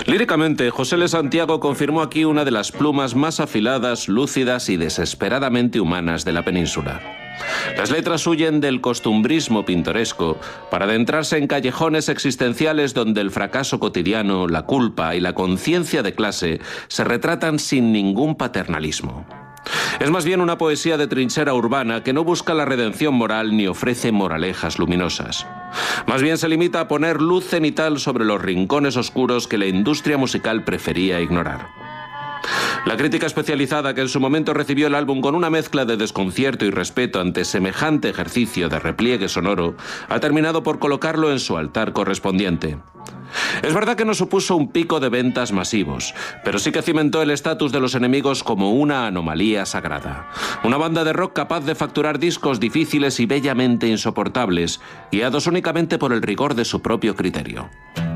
Líricamente, José L. Santiago confirmó aquí una de las plumas más afiladas, lúcidas y desesperadamente humanas de la península. Las letras huyen del costumbrismo pintoresco para adentrarse en callejones existenciales donde el fracaso cotidiano, la culpa y la conciencia de clase se retratan sin ningún paternalismo. Es más bien una poesía de trinchera urbana que no busca la redención moral ni ofrece moralejas luminosas. Más bien se limita a poner luz cenital sobre los rincones oscuros que la industria musical prefería ignorar. La crítica especializada que en su momento recibió el álbum con una mezcla de desconcierto y respeto ante semejante ejercicio de repliegue sonoro ha terminado por colocarlo en su altar correspondiente. Es verdad que no supuso un pico de ventas masivos, pero sí que cimentó el estatus de Los Enemigos como una anomalía sagrada. Una banda de rock capaz de facturar discos difíciles y bellamente insoportables, guiados únicamente por el rigor de su propio criterio.